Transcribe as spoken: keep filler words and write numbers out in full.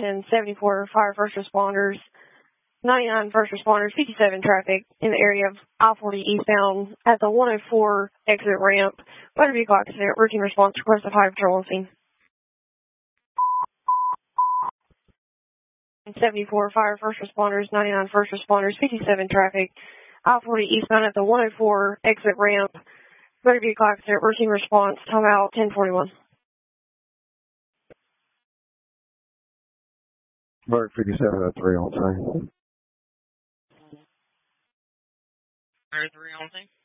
ten seventy-four, fire first responders, ninety-nine first responders, fifty-seven traffic in the area of I forty eastbound at the one oh four exit ramp. Motor vehicle accident, routine response, request of highway patrol on scene. seventy-four fire first responders, ninety-nine first responders, fifty-seven traffic, I forty eastbound at the one oh four exit ramp. Motor vehicle accident, routine response, timeout ten forty-one. Mark fifty-seven oh three on scene. oh three on scene.